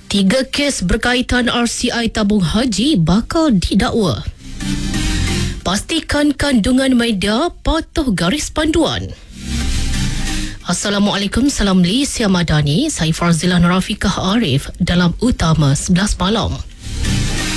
3 kes berkaitan RCI tabung haji bakal didakwa. Pastikan kandungan media patuh garis panduan. Assalamualaikum, salam Malaysia Madani. Saya Farzilah Rafiqah Arif dalam Utama 11 Malam.